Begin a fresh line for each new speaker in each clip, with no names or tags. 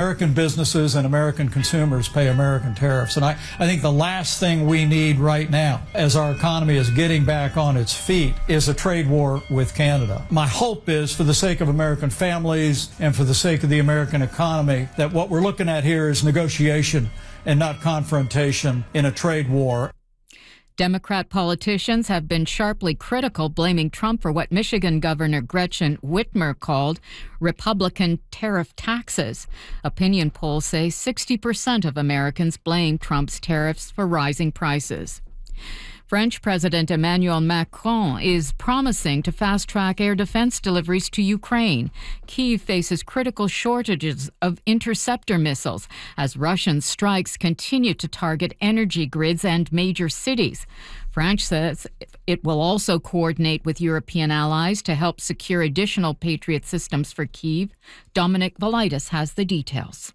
American businesses and American consumers pay American tariffs. And I think the last thing we need right now, as our economy is getting back on its feet, is a trade war with Canada. My hope is, for the sake of American families and for the sake of the American economy, that what we're looking at here is negotiation and not confrontation in a trade war.
Democrat politicians have been sharply critical, blaming Trump for what Michigan Governor Gretchen Whitmer called Republican tariff taxes. Opinion polls say 60% of Americans blame Trump's tariffs for rising prices. French President Emmanuel Macron is promising to fast-track air defense deliveries to Ukraine. Kyiv faces critical shortages of interceptor missiles as Russian strikes continue to target energy grids and major cities. France says it will also coordinate with European allies to help secure additional Patriot systems for Kyiv. Dominic Velitis has the details.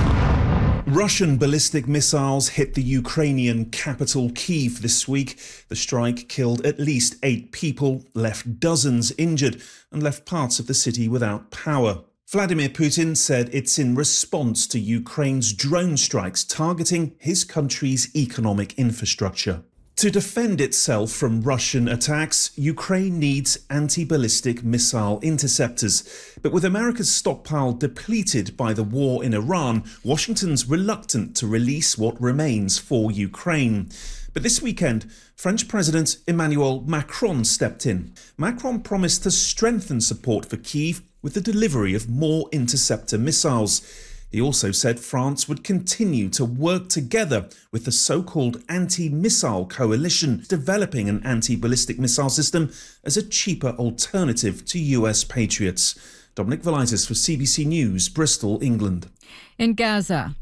Russian ballistic missiles hit the Ukrainian capital Kyiv this week. The strike killed at least 8 people, left dozens injured, and left parts of the city without power. Vladimir Putin said it's in response to Ukraine's drone strikes targeting his country's economic infrastructure. To defend itself from Russian attacks, Ukraine needs anti-ballistic missile interceptors. But with America's stockpile depleted by the war in Iran, Washington's reluctant to release what remains for Ukraine. But this weekend, French President Emmanuel Macron stepped in. Macron promised to strengthen support for Kyiv with the delivery of more interceptor missiles. He also said France would continue to work together with the so-called anti-missile coalition, developing an anti-ballistic missile system as a cheaper alternative to US Patriots. Dominic Velitis for CBC News, Bristol, England.
In Gaza,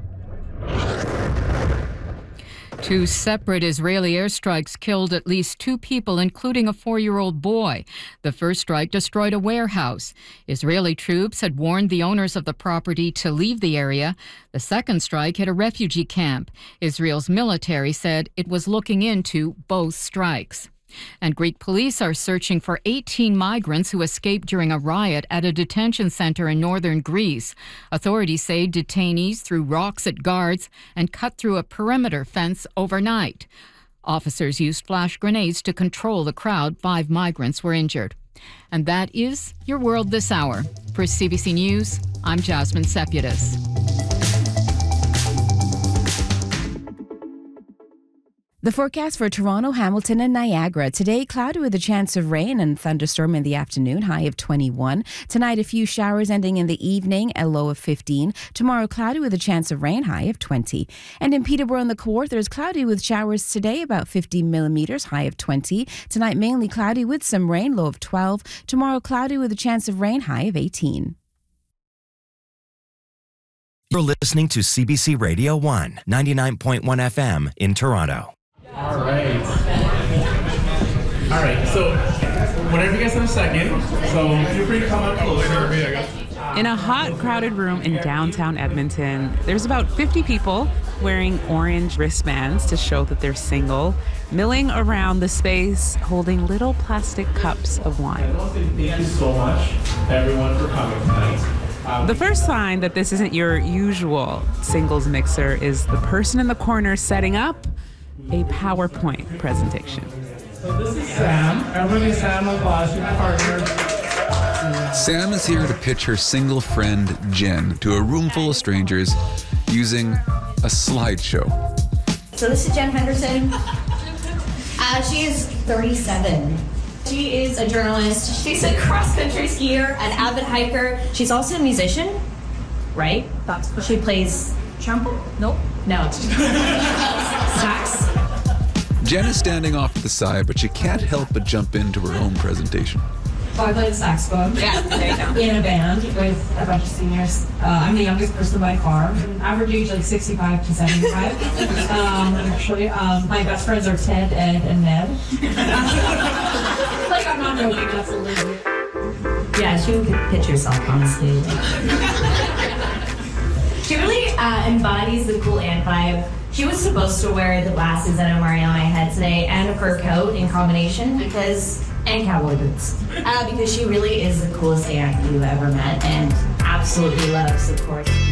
2 separate Israeli airstrikes killed at least 2 people, including a 4-year-old boy. The first strike destroyed a warehouse. Israeli troops had warned the owners of the property to leave the area. The second strike hit a refugee camp. Israel's military said it was looking into both strikes. And Greek police are searching for 18 migrants who escaped during a riot at a detention center in northern Greece. Authorities say detainees threw rocks at guards and cut through a perimeter fence overnight. Officers used flash grenades to control the crowd. 5 migrants were injured. And that is your world this hour. For CBC News, I'm Jasmine Seputis.
The forecast for Toronto, Hamilton and Niagara. Today, cloudy with a chance of rain and thunderstorm in the afternoon, high of 21. Tonight, a few showers ending in the evening, a low of 15. Tomorrow, cloudy with a chance of rain, high of 20. And in Peterborough and the Kawarthas, cloudy with showers today, about 50 millimeters, high of 20. Tonight, mainly cloudy with some rain, low of 12. Tomorrow, cloudy with a chance of rain, high of 18.
You're listening to CBC Radio 1, 99.1 FM in Toronto.
All right, so whenever you guys have a second, so feel free to come up closer.
In a hot, crowded room in downtown Edmonton, there's about 50 people wearing orange wristbands to show that they're single, milling around the space, holding little plastic cups of wine.
Thank you so much, everyone, for coming tonight.
The first sign that this isn't your usual singles mixer is the person in the corner setting up a PowerPoint presentation.
So this is Sam. Everybody, Sam O'Glashy, my partner.
Sam is here to pitch her single friend, Jen, to a room full of strangers using a slideshow.
So this is Jen Henderson. She is 37. She is a journalist. She's a cross-country skier, an avid hiker. She's also a musician, right? She plays trumpet? Nope. No. Sax.
Jen is standing off to the side, but she can't help but jump into her own presentation.
So I play the saxophone. Yeah, there you go. In a band with a bunch of seniors. I'm the youngest person by far. Average age like 65 to 75. Actually, my best friends are Ted, Ed, and Ned. Like I'm not joking. That's a little. Yeah, she could pitch herself honestly. She really embodies the cool Anne vibe. She was supposed to wear the glasses that I'm wearing on my head today and a fur coat in combination and cowboy boots. Because she really is the coolest aunt you ever met and absolutely loves, of course.